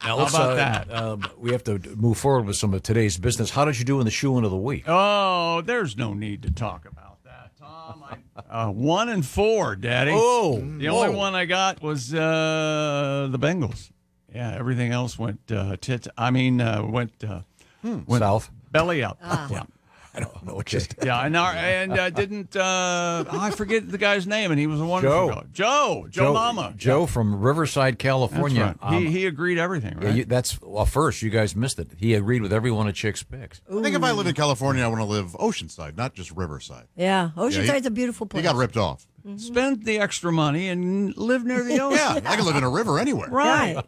Now, How about that? We have to move forward with some of today's business. How did you do in the shoe-in of the week? Oh, there's no need to talk about that, Tom. 1 and 4, Daddy. Oh, the only one I got was the Bengals. Yeah, everything else went went South. belly up. Yeah. I don't know what just. Yeah, and didn't I forget the guy's name, and he was a wonderful guy. Joe Mama. Joe from Riverside, California. That's right. He agreed everything, right? Yeah, first, you guys missed it. He agreed with every one of Chick's picks. I think if I live in California, I want to live Oceanside, not just Riverside. Yeah, Oceanside's a beautiful place. He got ripped off. Spend the extra money and live near the ocean. Yeah, I can live in a river anywhere. Right.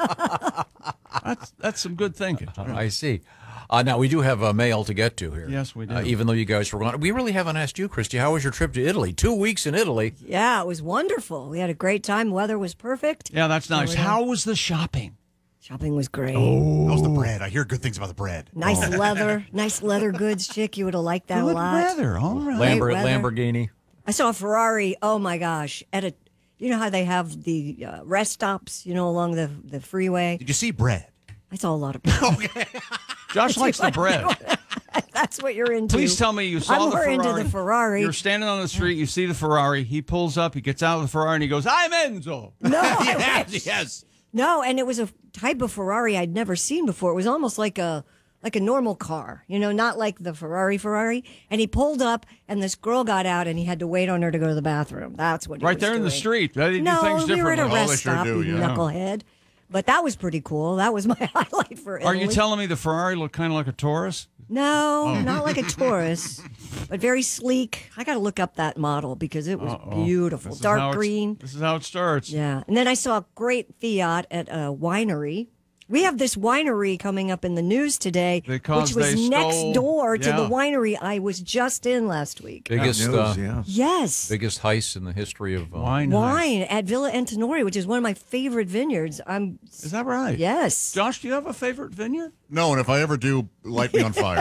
That's some good thinking. I see. Now, we do have mail to get to here. Yes, we do. Even though you guys were gone. We really haven't asked you, Christy. How was your trip to Italy? 2 weeks in Italy. Yeah, it was wonderful. We had a great time. Weather was perfect. Yeah, that's nice. How was the shopping? Shopping was great. How's the bread? I hear good things about the bread. Nice leather goods, Chick. You would have liked that a lot. Weather, all right. Weather. Lamborghini. I saw a Ferrari. Oh my gosh! You know how they have the rest stops, along the freeway. Did you see bread? I saw a lot of bread. Josh likes the bread. That's what you're into. Please tell me you saw the Ferrari. I'm more into the Ferrari. You're standing on the street, you see the Ferrari, he pulls up, he gets out of the Ferrari, and he goes, "I'm Enzo." No, yes. No, and it was a type of Ferrari I'd never seen before. It was almost like a normal car, not like the Ferrari. And he pulled up, and this girl got out, and he had to wait on her to go to the bathroom. That's what he right was there in the doing. street. They do No, things we were at a differently. rest stop, you knucklehead. But that was pretty cool. That was my highlight for Italy. Are you telling me the Ferrari looked kind of like a Taurus? No, not like a Taurus, but very sleek. I got to look up that model because it was beautiful. Dark green. This is how it starts. Yeah. And then I saw a great Fiat at a winery. We have this winery coming up in the news today, Because which was they next stole- door to yeah. the winery I was just in last week. Biggest Yes. biggest heist in the history of Wine. Wine at Villa Antinori, which is one of my favorite vineyards. Is that right? Yes. Josh, do you have a favorite vineyard? No, and if I ever do, light me on fire.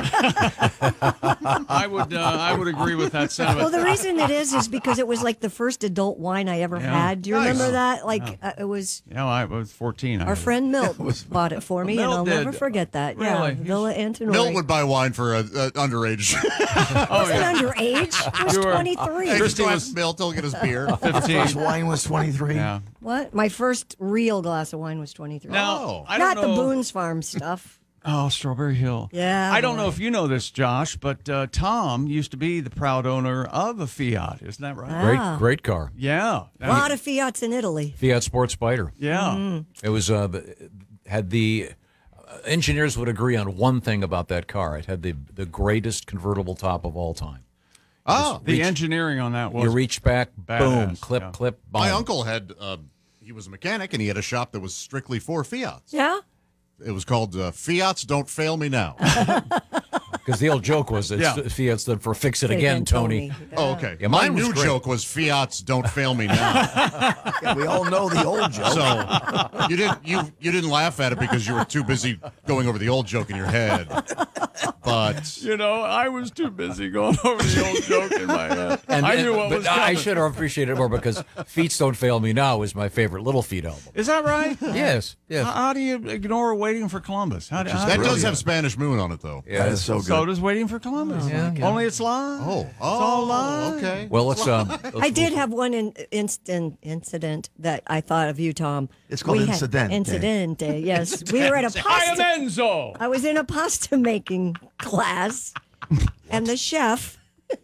I would agree with that sentiment. Well, the reason it is because it was like the first adult wine I ever had. Do you remember that? Like it was. Yeah, I was 14. Our friend Milt bought it for me, and I'll never did. forget that. Really? Yeah, Villa Antinori. Milt would buy wine for underage. wasn't underage. I was 23. Hey, Christy just was- ask Milt, he'll get his beer. 15. First wine was 23. Yeah. What? My first real glass of wine was 23. Now, I don't Not the know. Boone's Farm stuff. Oh, Strawberry Hill. Yeah, I don't know boy. if you know this, Josh, but Tom used to be the proud owner of a Fiat. Isn't that right? great car. Yeah. A lot of Fiats in Italy. Fiat Sport Spider. Yeah. It was had the engineers would agree on one thing about that car. It had the greatest convertible top of all time. Oh, The engineering on that was You reached back, boom, badass, clip, yeah. clip, boom. my uncle had, he was a mechanic, and he had a shop that was strictly for Fiats. Yeah? It was called Fiats Don't Fail Me Now. Because the old joke was that Yeah. Fiat stood for "Fix It Again, Tony." Oh, okay. Yeah, My mine was new great. joke was Fiats Don't Fail Me Now. Yeah, we all know the old joke. So you didn't laugh at it because you were too busy going over the old joke in your head. But You know, I was too busy going over the old joke in my head. I knew what but was coming. I should have appreciated it more because "Feet Don't Fail Me Now" is my favorite Little Feat album. Is that right? Yes, yes. How do you ignore Waiting for Columbus? How that does have Spanish Moon on it, though. Yeah, That is so good. So does Waiting for Columbus. Only it's live. Oh, all live. okay. Well, let's. I did have one incident that I thought of you, Tom. It's called We had- Incidente. Incidente, yes. We were at a I am pasta. Enzo. I was in a pasta making class, and the chef,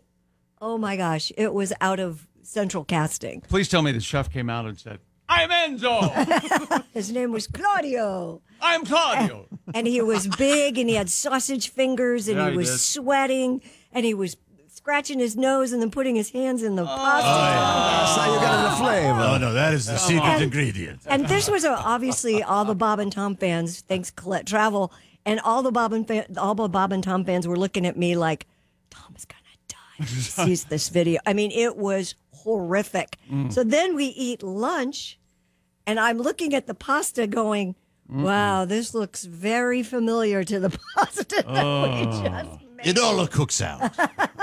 oh my gosh, it was out of central casting. Please tell me the chef came out and said, "I am Enzo. His name was Claudio. I am Claudio." And he was big, and he had sausage fingers, and Yeah, he he was did. sweating, and he was scratching his nose and then putting his hands in the pasta. So you got the flavor. Oh, no, that is the secret ingredient. And this was obviously all the Bob and Tom fans, thanks Colette Travel, and all the Bob and Tom fans were looking at me like, Tom is gonna die when he sees this video. I mean, it was horrific. So then we eat lunch, and I'm looking at the pasta going, wow, this looks very familiar to the pasta that we just made. It all cooks out.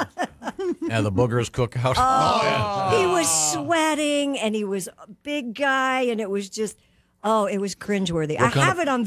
Yeah, the boogers cook out. He was sweating, and he was a big guy, and it was just, it was cringeworthy. I kind have of- it on